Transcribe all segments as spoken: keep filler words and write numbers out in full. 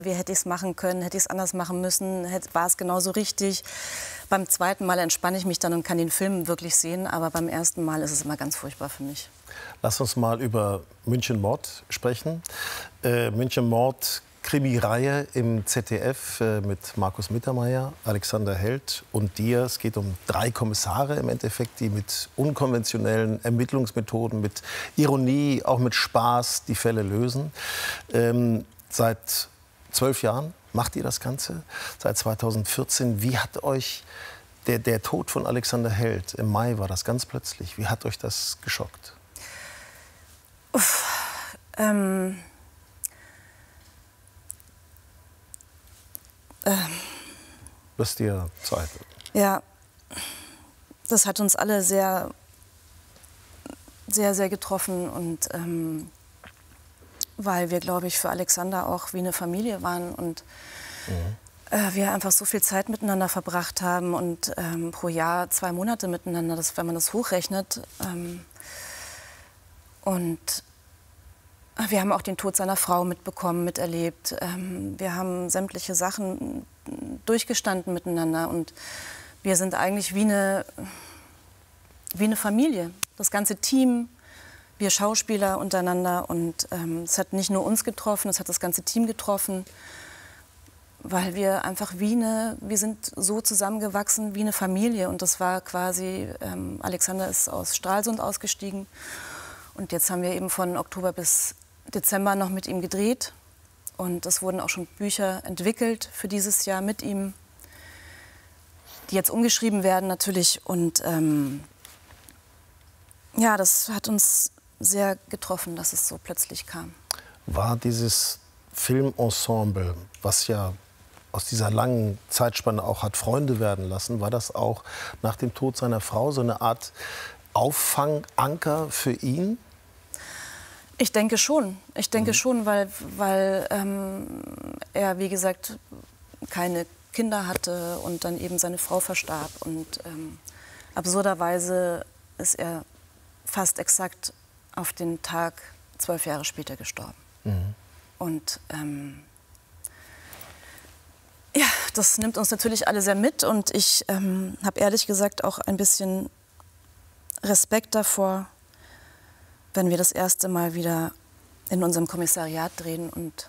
Wie hätte ich es machen können? Hätte ich es anders machen müssen? Hätte, war es genauso richtig? Beim zweiten Mal entspanne ich mich dann und kann den Film wirklich sehen. Aber beim ersten Mal ist es immer ganz furchtbar für mich. Lass uns mal über München Mord sprechen. Äh, München Mord, Krimireihe im Z D F äh, mit Markus Mittermeier, Alexander Held und dir. Es geht um drei Kommissare im Endeffekt, die mit unkonventionellen Ermittlungsmethoden, mit Ironie, auch mit Spaß die Fälle lösen. Ähm, seit zwölf Jahren macht ihr das Ganze, seit zweitausendvierzehn. Wie hat euch der, der Tod von Alexander Held, im Mai war das ganz plötzlich, wie hat euch das geschockt? Uff, ähm, ähm, Lass dir Zeit. Ja, das hat uns alle sehr, sehr, sehr getroffen und ähm, weil wir, glaube ich, für Alexander auch wie eine Familie waren und mhm. äh, wir einfach so viel Zeit miteinander verbracht haben und ähm, pro Jahr zwei Monate miteinander, das, wenn man das hochrechnet. Ähm, und wir haben auch den Tod seiner Frau mitbekommen, miterlebt. Ähm, wir haben sämtliche Sachen durchgestanden miteinander und wir sind eigentlich wie eine, wie eine Familie, das ganze Team. Wir Schauspieler untereinander und ähm, es hat nicht nur uns getroffen, es hat das ganze Team getroffen, weil wir einfach wie eine, wir sind so zusammengewachsen wie eine Familie und das war quasi, ähm, Alexander ist aus Stralsund ausgestiegen und jetzt haben wir eben von Oktober bis Dezember noch mit ihm gedreht und es wurden auch schon Bücher entwickelt für dieses Jahr mit ihm, die jetzt umgeschrieben werden natürlich und ähm, ja, das hat uns sehr getroffen, dass es so plötzlich kam. War dieses Filmensemble, was ja aus dieser langen Zeitspanne auch hat Freunde werden lassen, war das auch nach dem Tod seiner Frau so eine Art Auffanganker für ihn? Ich denke schon. Ich denke mhm. schon, weil, weil ähm, er, wie gesagt, keine Kinder hatte und dann eben seine Frau verstarb. Und ähm, absurderweise ist er fast exakt auf den Tag zwölf Jahre später gestorben. Mhm. Und ähm, ja, das nimmt uns natürlich alle sehr mit. Und ich ähm, habe ehrlich gesagt auch ein bisschen Respekt davor, wenn wir das erste Mal wieder in unserem Kommissariat drehen und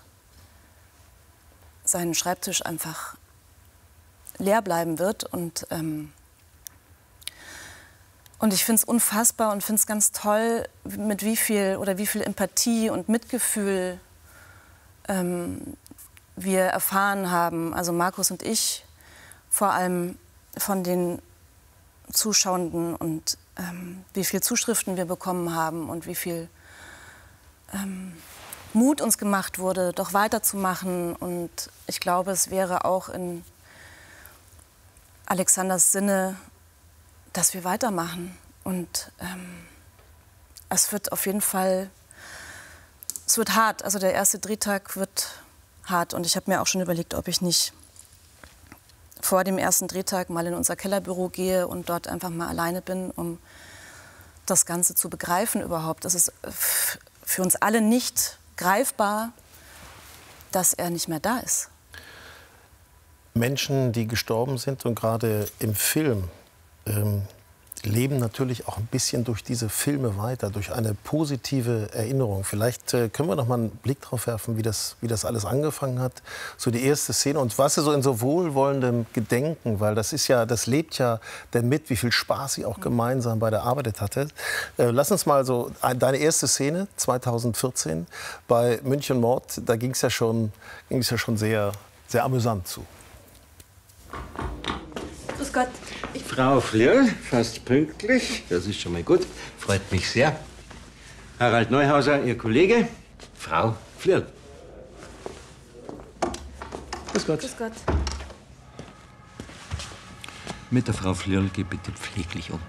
sein Schreibtisch einfach leer bleiben wird. Und ähm, Und ich finde es unfassbar und finde es ganz toll, mit wie viel oder wie viel Empathie und Mitgefühl ähm, wir erfahren haben, also Markus und ich, vor allem von den Zuschauenden und ähm, wie viel Zuschriften wir bekommen haben und wie viel ähm, Mut uns gemacht wurde, doch weiterzumachen. Und ich glaube, es wäre auch in Alexanders Sinne, dass wir weitermachen. Und ähm, es wird auf jeden Fall, es wird hart. Also der erste Drehtag wird hart. Und ich habe mir auch schon überlegt, ob ich nicht vor dem ersten Drehtag mal in unser Kellerbüro gehe und dort einfach mal alleine bin, um das Ganze zu begreifen überhaupt. Es ist für uns alle nicht greifbar, dass er nicht mehr da ist. Menschen, die gestorben sind und gerade im Film ähm, leben natürlich auch ein bisschen durch diese Filme weiter, durch eine positive Erinnerung. Vielleicht äh, können wir noch mal einen Blick drauf werfen, wie das, wie das alles angefangen hat. So die erste Szene und was so in so wohlwollendem Gedenken, weil das ist ja, das lebt ja damit, wie viel Spaß sie auch gemeinsam bei der Arbeit hatte. Äh, lass uns mal so ein, deine erste Szene zweitausendvierzehn bei München Mord. Da ging es ja schon, ging es ja schon sehr, sehr amüsant zu. Grüß Gott. Ich Frau Flirl, fast pünktlich. Das ist schon mal gut. Freut mich sehr. Harald Neuhauser, Ihr Kollege. Frau Flirl. Grüß Gott. Grüß Gott. Mit der Frau Flirl geh bitte pfleglich um.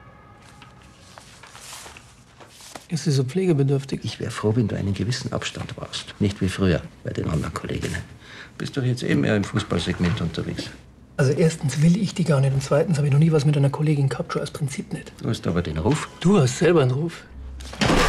Ist sie so pflegebedürftig? Ich wäre froh, wenn du einen gewissen Abstand warst. Nicht wie früher bei den anderen Kolleginnen. Bist doch jetzt eben mehr im Fußballsegment unterwegs. Also erstens will ich die gar nicht und zweitens habe ich noch nie was mit einer Kollegin gehabt, schon als Prinzip nicht. Du hast aber den Ruf. Du hast selber einen Ruf.